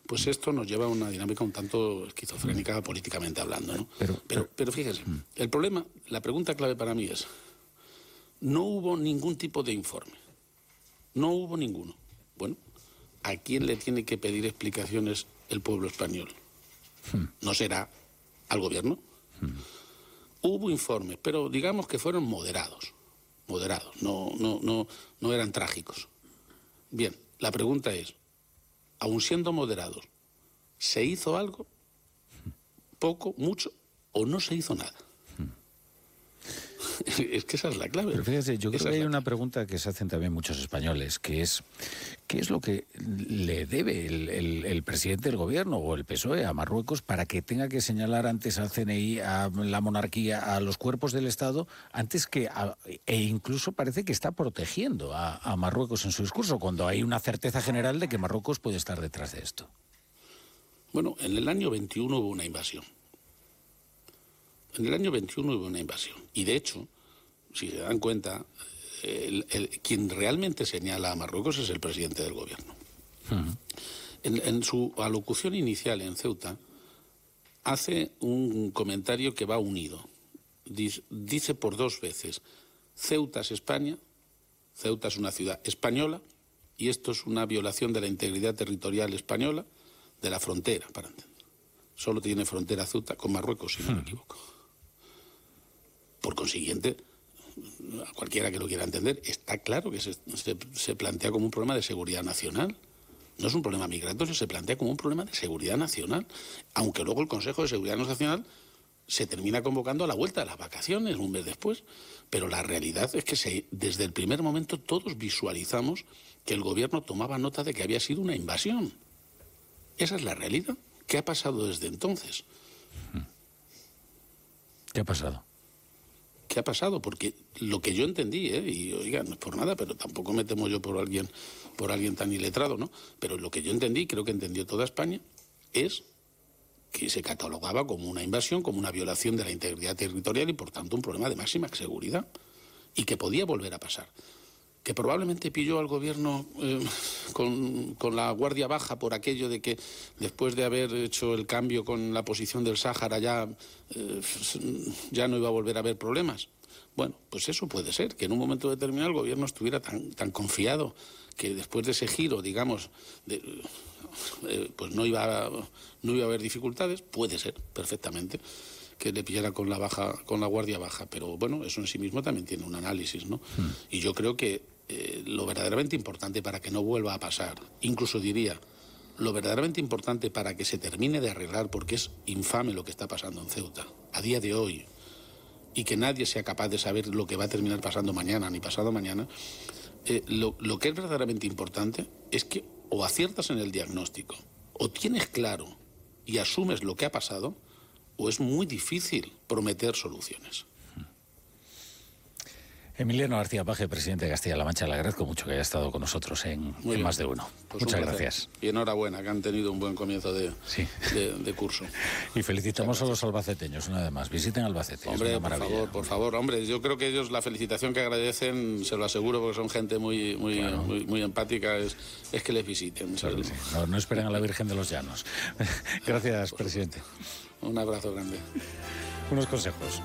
pues esto nos lleva a una dinámica un tanto esquizofrénica políticamente hablando, ¿no? Pero fíjese, el problema, la pregunta clave para mí es, no hubo ningún tipo de informe, no hubo ninguno. Bueno, ¿a quién le tiene que pedir explicaciones el pueblo español? ¿No será al gobierno? Hubo informes, pero digamos que fueron moderados, no eran trágicos. Bien, la pregunta es, aun siendo moderados, ¿se hizo algo? ¿Poco, mucho o no se hizo nada? Es que esa es la clave. Pero fíjese, yo creo que hay una pregunta que se hacen también muchos españoles, que es ¿qué es lo que le debe el presidente del gobierno o el PSOE a Marruecos para que tenga que señalar antes al CNI, a la monarquía, a los cuerpos del Estado, antes que e incluso parece que está protegiendo a Marruecos en su discurso, cuando hay una certeza general de que Marruecos puede estar detrás de esto? Bueno, en el año 21 hubo una invasión. En el año 21 hubo una invasión. Y de hecho, si se dan cuenta, quien realmente señala a Marruecos es el presidente del gobierno. En su alocución inicial en Ceuta, hace un comentario que va unido. Dice por dos veces, Ceuta es España, Ceuta es una ciudad española, y esto es una violación de la integridad territorial española, de la frontera, para entender. Solo tiene frontera Ceuta con Marruecos, si no me equivoco. Por consiguiente, a cualquiera que lo quiera entender, está claro que se plantea como un problema de seguridad nacional. No es un problema migratorio, se plantea como un problema de seguridad nacional, aunque luego el Consejo de Seguridad Nacional se termina convocando a la vuelta de las vacaciones, un mes después. Pero la realidad es que desde el primer momento todos visualizamos que el gobierno tomaba nota de que había sido una invasión. Esa es la realidad. ¿Qué ha pasado desde entonces? ¿Qué ha pasado? ¿Qué ha pasado? Porque lo que yo entendí, y oiga, no es por nada, pero tampoco me temo yo por alguien tan iletrado, ¿no? Pero lo que yo entendí, creo que entendió toda España, es que se catalogaba como una invasión, como una violación de la integridad territorial y por tanto un problema de máxima seguridad y que podía volver a pasar. Que probablemente pilló al gobierno con la guardia baja por aquello de que después de haber hecho el cambio con la posición del Sáhara ya no iba a volver a haber problemas. Bueno, pues eso puede ser, que en un momento determinado el gobierno estuviera tan confiado que después de ese giro, digamos, pues no iba a haber dificultades. Puede ser, perfectamente, que le pillara con la guardia baja. Pero bueno, eso en sí mismo también tiene un análisis, ¿no? Y yo creo que lo verdaderamente importante para que no vuelva a pasar, incluso diría, lo verdaderamente importante para que se termine de arreglar, porque es infame lo que está pasando en Ceuta, a día de hoy, y que nadie sea capaz de saber lo que va a terminar pasando mañana ni pasado mañana, lo que es verdaderamente importante es que o aciertas en el diagnóstico, o tienes claro y asumes lo que ha pasado, o es muy difícil prometer soluciones. Emiliano García Paje, presidente de Castilla-La Mancha, le agradezco mucho que haya estado con nosotros en Más de Uno. Pues muchas gracias. Y enhorabuena, que han tenido un buen comienzo de curso. Y felicitamos a los albaceteños, una vez más. Visiten Albacete, hombre, es una maravilla. por favor, hombre, yo creo que ellos la felicitación que agradecen, se lo aseguro, porque son gente muy empática, es que les visiten. Claro, sí. No esperen a la Virgen de los Llanos. Gracias, presidente. Un abrazo grande. Unos consejos.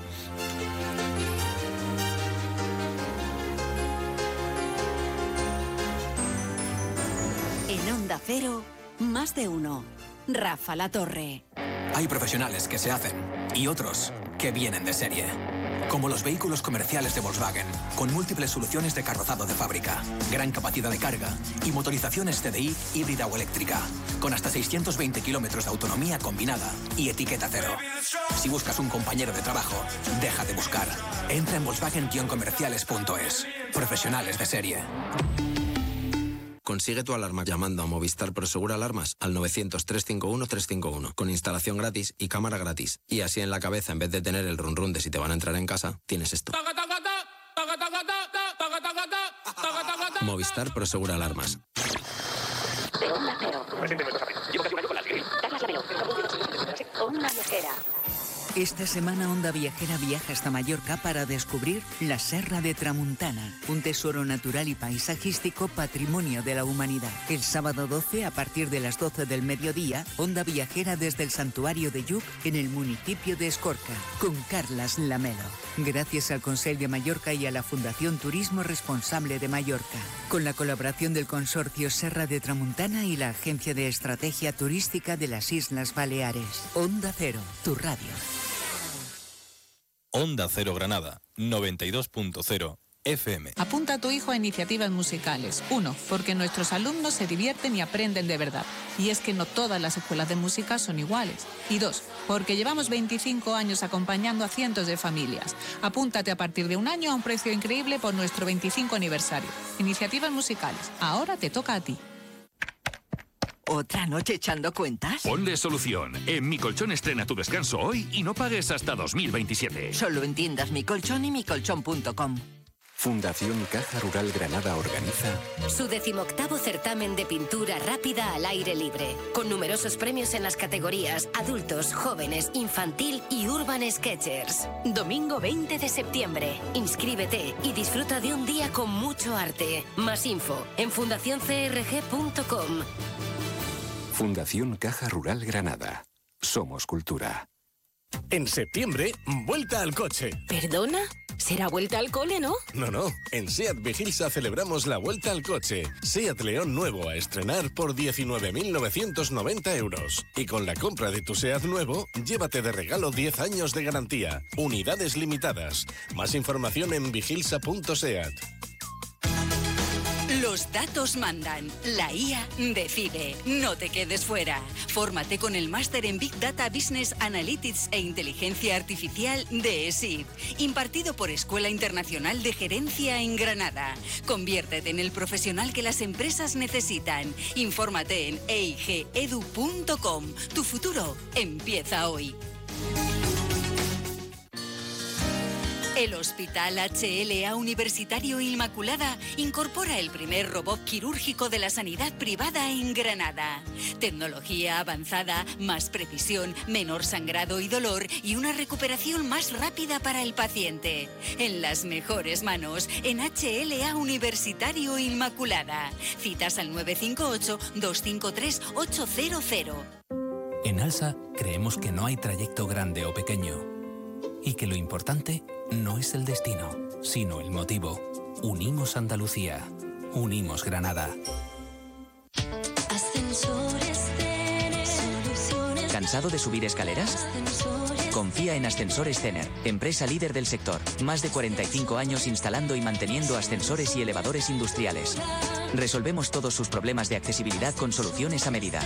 En Onda Cero, Más de Uno. Rafa La Torre. Hay profesionales que se hacen y otros que vienen de serie. Como los vehículos comerciales de Volkswagen, con múltiples soluciones de carrozado de fábrica, gran capacidad de carga y motorizaciones TDI híbrida o eléctrica, con hasta 620 kilómetros de autonomía combinada y etiqueta cero. Si buscas un compañero de trabajo, deja de buscar. Entra en Volkswagen-comerciales.es. Profesionales de serie. Consigue tu alarma llamando a Movistar Prosegur Alarmas al 900-351-351 con instalación gratis y cámara gratis. Y así en la cabeza, en vez de tener el run run de si te van a entrar en casa, tienes esto. Movistar Prosegur Alarmas. De Onda Cero. Llevo casi un año con la gripe. Douglas Lamelo. O una viajera. Esta semana Onda Viajera viaja hasta Mallorca para descubrir la Serra de Tramuntana, un tesoro natural y paisajístico patrimonio de la humanidad. El sábado 12, a partir de las 12 del mediodía, Onda Viajera desde el Santuario de Lluc en el municipio de Escorca, con Carlas Lamelo. Gracias al Consell de Mallorca y a la Fundación Turismo Responsable de Mallorca, con la colaboración del Consorcio Serra de Tramuntana y la Agencia de Estrategia Turística de las Islas Baleares. Onda Cero, tu radio. Onda Cero Granada, 92.0 FM. Apunta a tu hijo a iniciativas musicales. 1, porque nuestros alumnos se divierten y aprenden de verdad. Y es que no todas las escuelas de música son iguales. Y 2, porque llevamos 25 años acompañando a cientos de familias. Apúntate a partir de un año a un precio increíble por nuestro 25 aniversario. Iniciativas musicales. Ahora te toca a ti. ¿Otra noche echando cuentas? Ponle solución. En Mi Colchón estrena tu descanso hoy y no pagues hasta 2027. Solo en tiendas Mi Colchón y micolchón.com. Fundación Caja Rural Granada organiza su 18º certamen de pintura rápida al aire libre, con numerosos premios en las categorías adultos, jóvenes, infantil y urban sketchers. Domingo 20 de septiembre. Inscríbete y disfruta de un día con mucho arte. Más info en fundacioncrg.com. Fundación Caja Rural Granada. Somos cultura. En septiembre, vuelta al coche. ¿Perdona? ¿Será vuelta al cole, no? No. En SEAT Vigilsa celebramos la vuelta al coche. SEAT León nuevo a estrenar por 19.990 euros. Y con la compra de tu SEAT nuevo, llévate de regalo 10 años de garantía. Unidades limitadas. Más información en vigilsa.seat. Los datos mandan. La IA decide. No te quedes fuera. Fórmate con el máster en Big Data Business Analytics e Inteligencia Artificial de ESID, impartido por Escuela Internacional de Gerencia en Granada. Conviértete en el profesional que las empresas necesitan. Infórmate en eigedu.com. Tu futuro empieza hoy. El Hospital HLA Universitario Inmaculada incorpora el primer robot quirúrgico de la sanidad privada en Granada. Tecnología avanzada, más precisión, menor sangrado y dolor y una recuperación más rápida para el paciente. En las mejores manos, en HLA Universitario Inmaculada. Citas al 958-253-800. En ALSA creemos que no hay trayecto grande o pequeño y que lo importante no es el destino, sino el motivo. Unimos Andalucía. Unimos Granada. ¿Cansado de subir escaleras? Confía en Ascensores Cener, empresa líder del sector. Más de 45 años instalando y manteniendo ascensores y elevadores industriales. Resolvemos todos sus problemas de accesibilidad con soluciones a medida.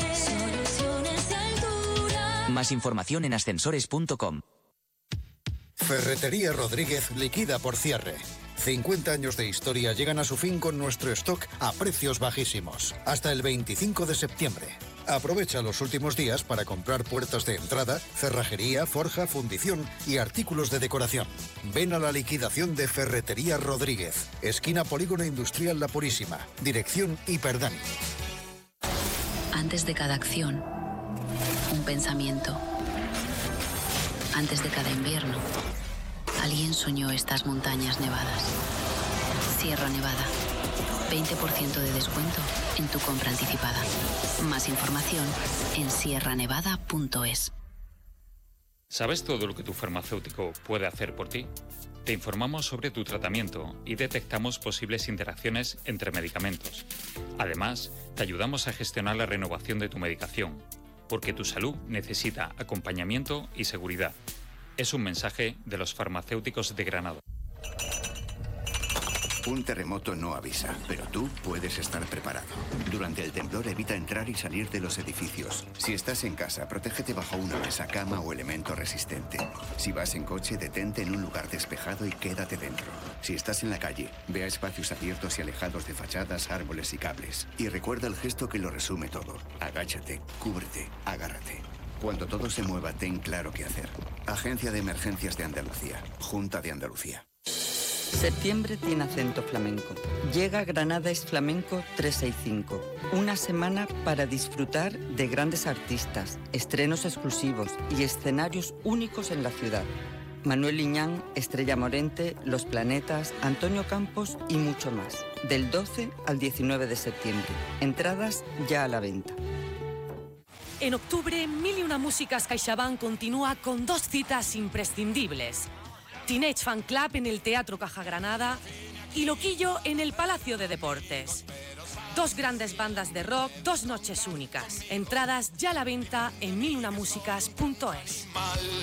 Más información en ascensores.com. Ferretería Rodríguez liquida por cierre. 50 años de historia llegan a su fin con nuestro stock a precios bajísimos. Hasta el 25 de septiembre. Aprovecha los últimos días para comprar puertas de entrada, cerrajería, forja, fundición y artículos de decoración. Ven a la liquidación de Ferretería Rodríguez. Esquina Polígono Industrial La Purísima. Dirección Hiperdani. Antes de cada acción, un pensamiento. Antes de cada invierno, alguien soñó estas montañas nevadas. Sierra Nevada. 20% de descuento en tu compra anticipada. Más información en sierranevada.es. ¿Sabes todo lo que tu farmacéutico puede hacer por ti? Te informamos sobre tu tratamiento y detectamos posibles interacciones entre medicamentos. Además, te ayudamos a gestionar la renovación de tu medicación, porque tu salud necesita acompañamiento y seguridad. Es un mensaje de los farmacéuticos de Granada. Un terremoto no avisa, pero tú puedes estar preparado. Durante el temblor evita entrar y salir de los edificios. Si estás en casa, protégete bajo una mesa, cama o elemento resistente. Si vas en coche, detente en un lugar despejado y quédate dentro. Si estás en la calle, ve a espacios abiertos y alejados de fachadas, árboles y cables. Y recuerda el gesto que lo resume todo. Agáchate, cúbrete, agárrate. Cuando todo se mueva, ten claro qué hacer. Agencia de Emergencias de Andalucía. Junta de Andalucía. Septiembre tiene acento flamenco. Llega Granada es Flamenco 365. Una semana para disfrutar de grandes artistas, estrenos exclusivos y escenarios únicos en la ciudad. Manuel Liñán, Estrella Morente, Los Planetas, Antonio Campos y mucho más. Del 12 al 19 de septiembre. Entradas ya a la venta. En octubre, Mil y una Músicas CaixaBank continúa con 2 citas imprescindibles. Teenage Fan Club en el Teatro Caja Granada y Loquillo en el Palacio de Deportes. 2 grandes bandas de rock, 2 noches únicas. Entradas ya a la venta en milunamusicas.es.